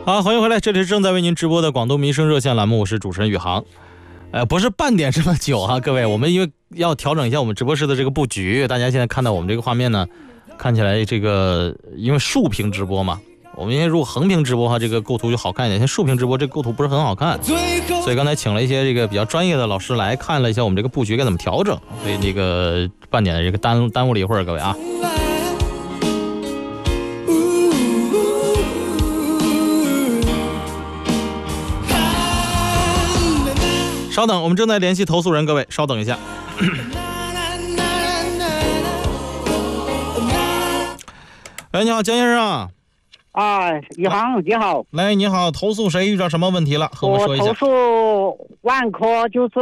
好，欢迎回来，这里是正在为您直播的广东民生热线栏目，我是主持人宇航。不是半点这么久啊，各位，我们因为要调整一下我们直播室的这个布局，大家现在看到我们这个画面呢，看起来这个因为竖屏直播嘛，我们因为如果横屏直播的话，这个构图就好看一点，现在竖屏直播这个构图不是很好看，所以刚才请了一些这个比较专业的老师来看了一下我们这个布局该怎么调整，所以这个半点的这个耽误了一会儿，各位啊。稍等，我们正在联系投诉人，各位稍等一下。喂，你好，江先生啊。 宇航你好。 来，你好，投诉谁？遇到什么问题了？和我们说一下。 我投诉万科，就是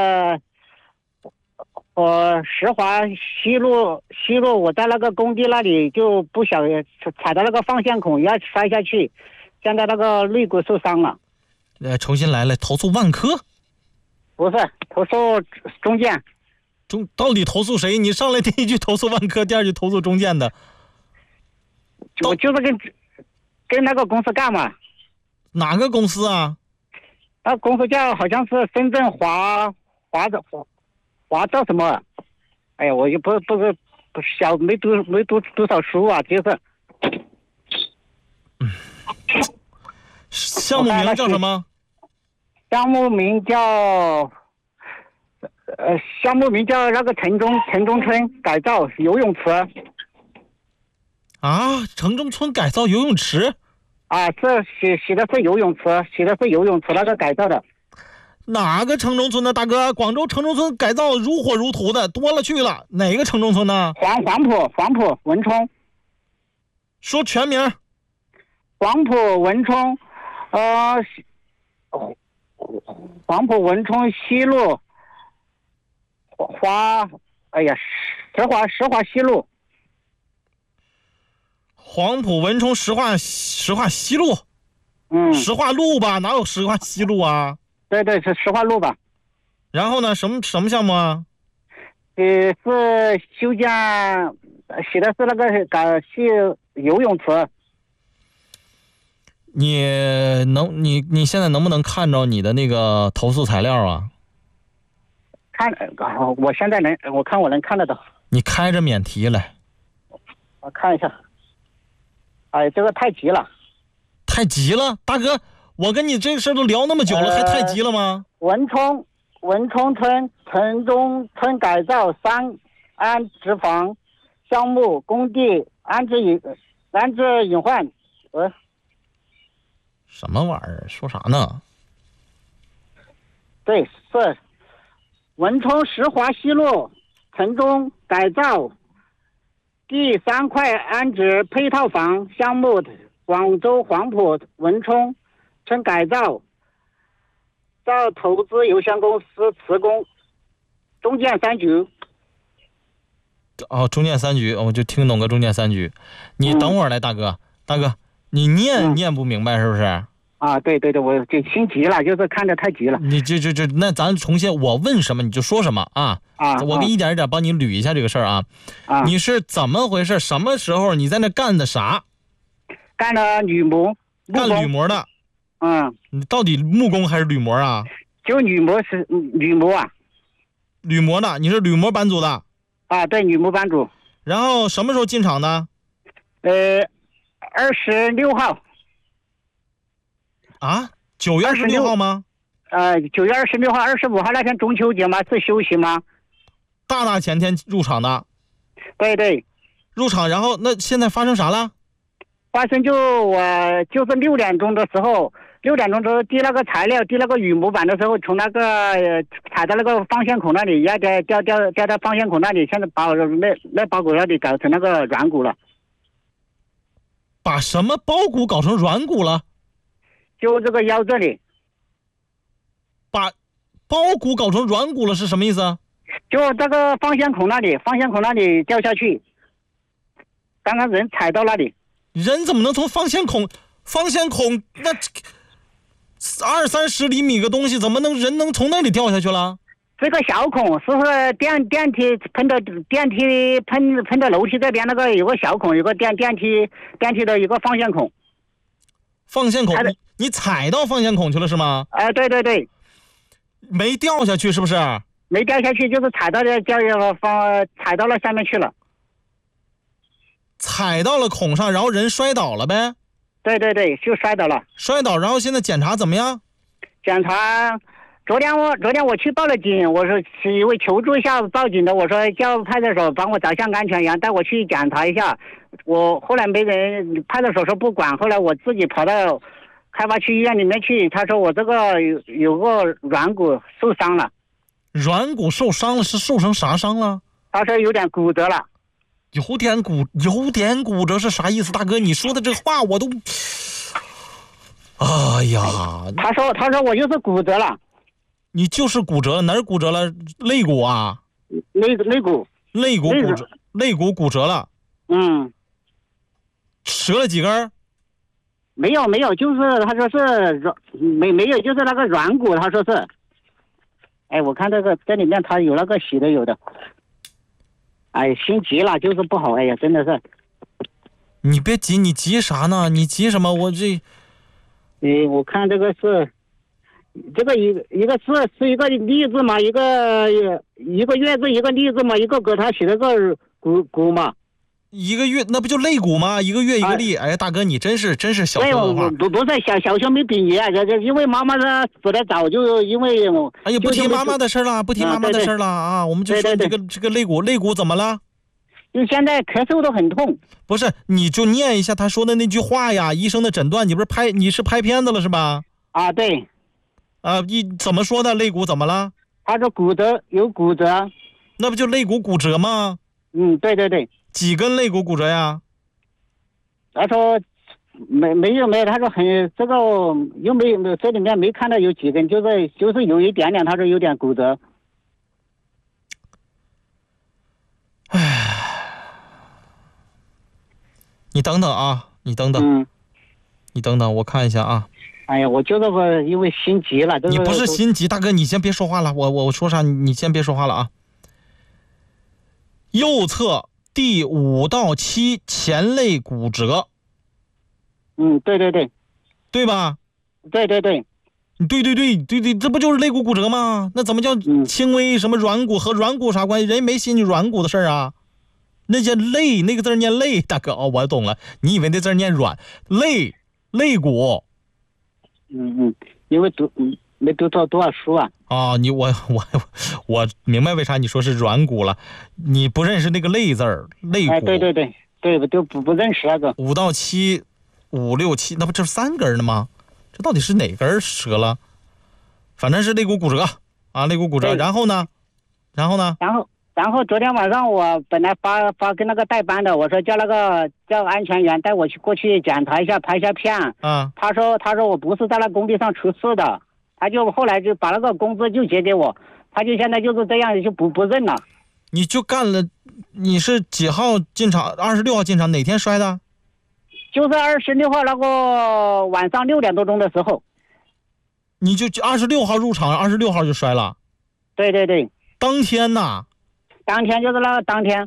石华西路，我在那个工地那里就不小心踩到那个方向孔，要摔下去，现在那个肋骨受伤了。 重新来投诉万科。 不是投诉中建， 到底投诉谁？你上来第一句投诉万科，第二句投诉中建的。 我就是跟那个公司干嘛？ 哪个公司啊？ 那公司叫好像是深圳华叫什么？哎呀，我也不小，没读多少书啊，就是。 项目名叫什么？ 项目名叫那个城中村改造游泳池。 啊，城中村改造游泳池？ 啊，是写的是游泳池，那个改造的。 哪个城中村的大哥？广州城中村改造如火如荼的多了去了，哪个城中村呢？ 黄埔文冲。 说全名。 黄埔文冲，黄埔文冲西路，石华西路。 黄埔文冲石化西路。石化路吧？哪有石化西路啊？ 对，是石化路吧。 然后呢？什么项目啊？ 是修建，写的是那个是游泳池。 你现在能不能看着你的那个投诉材料啊？ 我现在我看我能看得到。 你开着免提来。 我看一下。哎，这个太急了。 太急了，大哥，我跟你这个事都聊那么久了，还太急了吗？ 文冲村城中村改造3安置房项目工地安置隐患。 什么玩意儿？说啥呢？ 对，是文冲石华西路城中改造第3块安置配套房项目，广州黄埔文冲村改造，照投资有限公司辞工，中建3局。 中建3局，我就听懂个中建3局。你等会儿来，大哥，你念不明白是不是？ 对，我就心急了，就是看着太急了。 你那咱重新，我问什么你就说什么啊？我给一点一点帮你捋一下这个事儿啊。你是怎么回事？什么时候你在那干的啥？ 干了铝模。 干铝模的。你到底木工还是铝模啊？ 就铝模是铝模啊。 铝模的，你是铝模班组的。 对，铝模班组。 然后什么时候进场的 ？26号。 9月26号吗 ？9月26号、25号那天中秋节嘛，是休息吗？ 大前天入场的。 对。 入场，然后那现在发生啥了？ 发生我就是6点钟的时候递那个材料，递那个铝模板的时候，从那个踩到那个方向孔那里，要掉到方向孔那里，现在把我那包裹那里搞成那个软骨了。 把什么包骨搞成软骨了？ 就这个腰这里。 把包骨搞成软骨了是什么意思？ 就这个方向孔那里掉下去，刚刚人踩到那里。 人怎么能从方向孔那20-30厘米个东西，怎么人能从那里掉下去了？ 这个小孔是不是电梯喷到楼梯这边那个有个小孔，有个电梯的一个方向孔。 放线孔，你踩到放线孔去了是吗？ 对对对， 没掉下去是不是？ 没掉下去，就是踩到了下面去了。 踩到了孔上，然后人摔倒了呗？ 对对对，就摔倒了。 摔倒，然后现在检查怎么样？ 检查，昨天我去报了警，我说是因为求助一下报警的，我说叫派出所帮我找项安全员带我去检查一下。我后来没人，派出所说不管，后来我自己跑到开发区医院里面去，他说我这个有个软骨受伤了。 软骨受伤了是受成啥伤了？ 他说有点骨折了。 有点骨折是啥意思？大哥，你说的这话我都，哎呀！ 他说我就是骨折了。 你就是骨折了，哪儿骨折了？肋骨啊？ 肋骨骨折了。 嗯。 折了几根？ 没有，就是他说是没有，就是那个软骨，他说是。哎，我看这里面他有那个写的有的。哎，心急了，就是不好。哎呀，真的是。 你别急，你急啥呢？你急什么？我这， 我看这个是，这个一个字是一个立字嘛，一个月字，一个立字嘛，一个给他写了个骨嘛。 一个月那不就肋骨吗？一个月一个立。哎，大哥，你真是小说的话。 不是小学没毕业，因为妈妈呢死得早，就因为。 哎呀，不提妈妈的事了，不提妈妈的事了啊！我们就说这个肋骨怎么了？ 就现在咳嗽都很痛。 不是，你就念一下他说的那句话呀，医生的诊断。你是拍片子了是吧？ 啊，对。 怎么说的？肋骨怎么了？ 他说有骨折。 那不就肋骨骨折吗？ 对对对。 几根肋骨骨折呀？ 他说没有，他说这个又没有，这里面没看到有几根，就是有一点点，他说有点骨折。 唉，你等等啊，你等等，我看一下啊。 哎呀，我就是因为心急了。 你不是心急，大哥，你先别说话了，我说啥你先别说话了啊。右侧第5到7前肋骨折。 对对对。 对吧？ 对对对。 对，这不就是肋骨骨折吗？那怎么叫轻微什么软骨和软骨啥关系？人没写你软骨的事儿啊。那叫肋，那个字念肋，大哥我懂了。你以为那字念软？肋骨。 因为没读到多少书啊。 我明白为啥你说是软骨了，你不认识那个肋字儿，肋骨。 对，都不认识那个。 5到7，5、6、7，那不这是3根呢吗？这到底是哪根折了？反正是肋骨骨折啊，肋骨骨折。然后呢？ 然后昨天晚上我本来发跟那个代班的，我说叫安全员带我过去检查一下，拍一下片。他说我不是在那工地上出事的，他就后来就把那个工资就结给我，他就现在就是这样就不认了。 你就干了，你是几号进场？26号进场，哪天摔的？ 就是26号那个晚上6点多钟的时候。 你就26号入场，26号就摔了。 对对对。 当天呐？ 当天就是那个当天。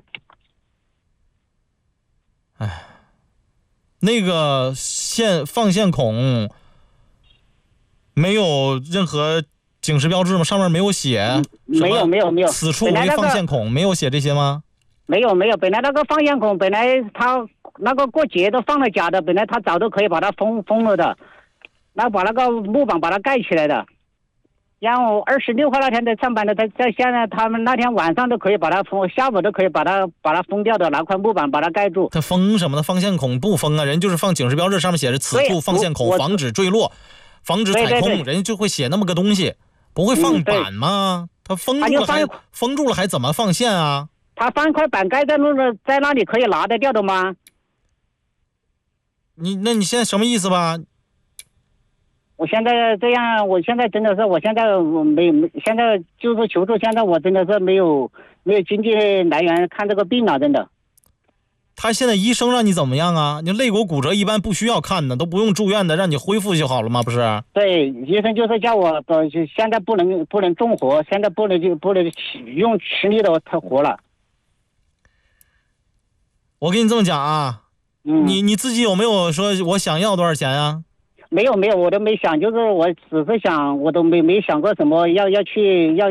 哎，那个放线孔没有任何警示标志吗？上面没有写？ 没有。 此处为放线孔，没有写这些吗？ 没有。本来那个放线孔，本来他那个过节都放了假的，本来他早都可以把它封了的，那把那个木板把它盖起来的。然后26号那天在上班的，在现在他们那天晚上都可以把它封，下午都可以把它封掉的，拿块木板把它盖住。 他封什么呢？放线孔不封啊，人就是放警示标志，上面写着此处放线孔，防止坠落，防止踩空，人家就会写那么个东西，不会放板吗？他封住了还怎么放线啊？ 他放块板盖在那里可以拿得掉的吗？ 那你现在什么意思吧？ 我现在这样，我现在真的是，我现在现在就是求助，现在我真的是没有经济来源看这个病了，真的。 他现在医生让你怎么样啊？你肋骨骨折一般不需要看的，都不用住院的，让你恢复就好了吗？不是？ 对，医生就是叫我现在不能重活，现在不能用吃力的活了。 我跟你这么讲啊，你自己有没有说我想要多少钱啊？ 没有，我都没想，就是我只是想，我都没想过什么要去要